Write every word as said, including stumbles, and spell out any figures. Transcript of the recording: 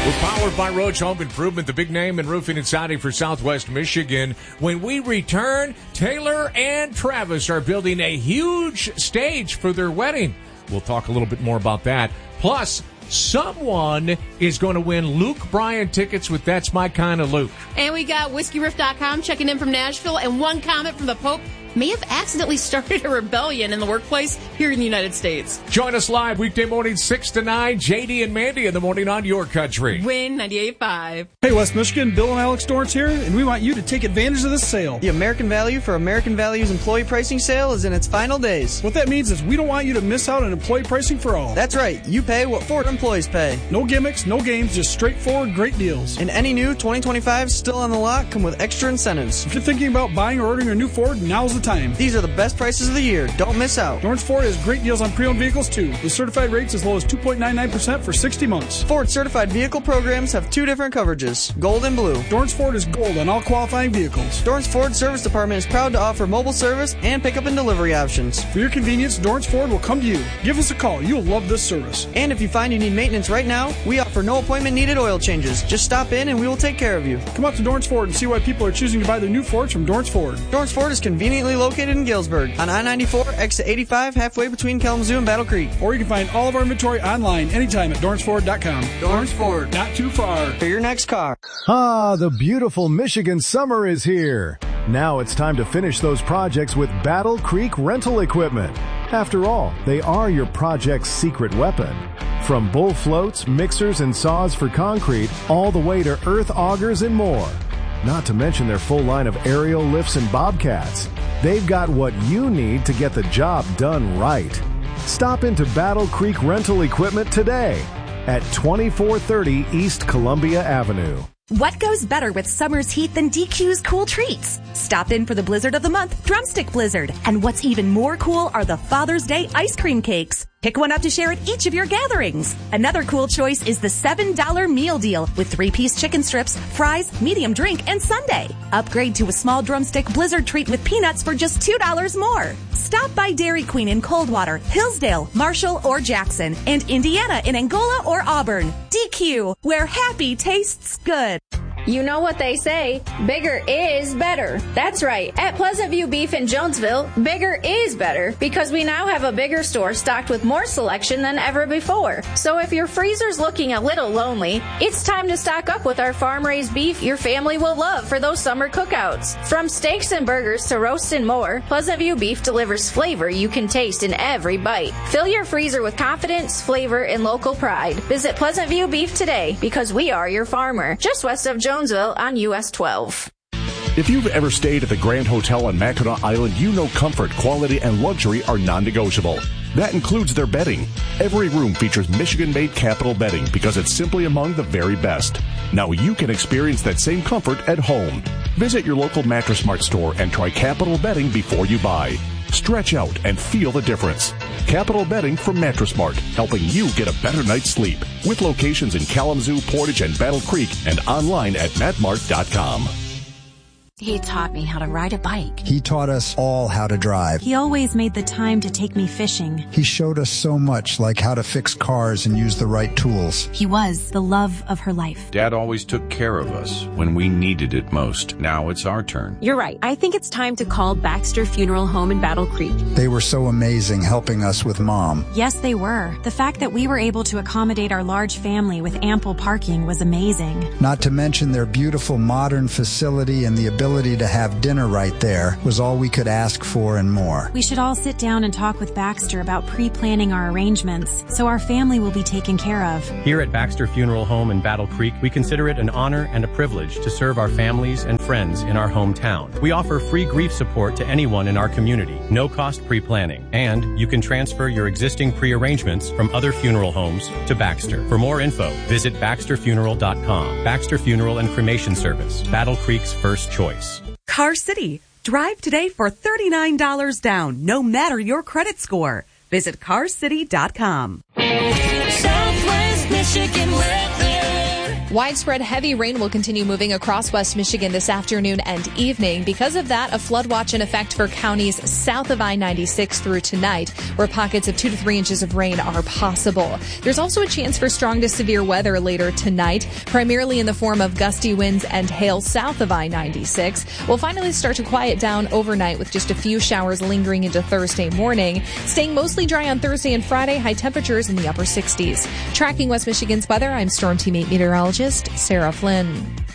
We're powered by Roach Home Improvement, the big name in roofing and siding for Southwest Michigan. When we return, Taylor and Travis are building a huge stage for their wedding. We'll talk a little bit more about that. Plus, someone is going to win Luke Bryan tickets with That's My Kind of Luke. And we got whiskey riff dot com checking in from Nashville, and one comment from the Pope may have accidentally started a rebellion in the workplace here in the United States. Join us live weekday morning six to nine. J D and Mandy in the morning on your country. Win ninety-eight point five. Hey, West Michigan, Bill and Alex Dorrance here, and we want you to take advantage of this sale. The American Value for American Values employee pricing sale is in its final days. What that means is we don't want you to miss out on employee pricing for all. That's right. You pay what Ford employees pay. No gimmicks, no games, just straightforward great deals. And any new twenty twenty-fives still on the lot come with extra incentives. If you're thinking about buying or ordering a new Ford, now's the time. These are the best prices of the year. Don't miss out. Dorrance Ford has great deals on pre-owned vehicles, too, with certified rates as low as two point nine nine percent for sixty months. Ford certified vehicle programs have two different coverages, gold and blue. Dorrance Ford is gold on all qualifying vehicles. Dorrance Ford Service Department is proud to offer mobile service and pickup and delivery options. For your convenience, Dorrance Ford will come to you. Give us a call. You'll love this service. And if you find you need maintenance right now, we offer no appointment needed oil changes. Just stop in and we will take care of you. Come out to Dorrance Ford and see why people are choosing to buy their new Fords from Dorrance Ford. Dorrance Ford is conveniently located in Galesburg on I ninety-four, exit eighty-five, halfway between Kalamazoo and Battle Creek. Or you can find all of our inventory online anytime at Dorrance Ford dot com. Dorrance Ford. Not too far. For your next car. Ah, the beautiful Michigan summer is here. Now it's time to finish those projects with Battle Creek Rental Equipment. After all, they are your project's secret weapon. From bull floats, mixers, and saws for concrete, all the way to earth augers and more. Not to mention their full line of aerial lifts and bobcats. They've got what you need to get the job done right. Stop into Battle Creek Rental Equipment today at twenty-four thirty East Columbia Avenue. What goes better with summer's heat than D Q's cool treats? Stop in for the Blizzard of the Month, Drumstick Blizzard. And what's even more cool are the Father's Day ice cream cakes. Pick one up to share at each of your gatherings. Another cool choice is the seven dollar meal deal with three-piece chicken strips, fries, medium drink, and sundae. Upgrade to a small drumstick Blizzard treat with peanuts for just two dollars more. Stop by Dairy Queen in Coldwater, Hillsdale, Marshall, or Jackson, and Indiana in Angola or Auburn. D Q, where happy tastes good. You know what they say, bigger is better. That's right. At Pleasant View Beef in Jonesville, bigger is better because we now have a bigger store stocked with more selection than ever before. So if your freezer's looking a little lonely, it's time to stock up with our farm-raised beef your family will love for those summer cookouts. From steaks and burgers to roasts and more, Pleasant View Beef delivers flavor you can taste in every bite. Fill your freezer with confidence, flavor, and local pride. Visit Pleasant View Beef today because we are your farmer, just west of Jonesville. Jonesville on U S twelve. If you've ever stayed at the Grand Hotel on Mackinac Island, you know comfort, quality, and luxury are non-negotiable. That includes their bedding. Every room features Michigan-made Capital bedding because it's simply among the very best. Now you can experience that same comfort at home. Visit your local Mattress Mart store and try Capital bedding before you buy. Stretch out and feel the difference. Capital Bedding from Mattress Mart, helping you get a better night's sleep. With locations in Kalamazoo, Portage, and Battle Creek, and online at matmart dot com. He taught me how to ride a bike. He taught us all how to drive. He always made the time to take me fishing. He showed us so much, like how to fix cars and use the right tools. He was the love of her life. Dad always took care of us when we needed it most. Now it's our turn. You're right. I think it's time to call Baxter Funeral Home in Battle Creek. They were so amazing helping us with Mom. Yes, they were. The fact that we were able to accommodate our large family with ample parking was amazing. Not to mention their beautiful modern facility and the ability to have dinner right there was all we could ask for and more. We should all sit down and talk with Baxter about pre-planning our arrangements so our family will be taken care of. Here at Baxter Funeral Home in Battle Creek, we consider it an honor and a privilege to serve our families and friends in our hometown. We offer free grief support to anyone in our community, no cost pre-planning, and you can transfer your existing pre-arrangements from other funeral homes to Baxter. For more info, visit baxter funeral dot com. Baxter Funeral and Cremation Service, Battle Creek's first choice. Car City. Drive today for thirty-nine dollars down, no matter your credit score. Visit car city dot com. Southwest Michigan weather. Widespread heavy rain will continue moving across West Michigan this afternoon and evening. Because of that, a flood watch in effect for counties south of I ninety-six through tonight, where pockets of two to three inches of rain are possible. There's also a chance for strong to severe weather later tonight, primarily in the form of gusty winds and hail south of I ninety-six. We'll finally start to quiet down overnight with just a few showers lingering into Thursday morning, staying mostly dry on Thursday and Friday, high temperatures in the upper sixties. Tracking West Michigan's weather, I'm Storm Team eight meteorologist Sarah Flynn.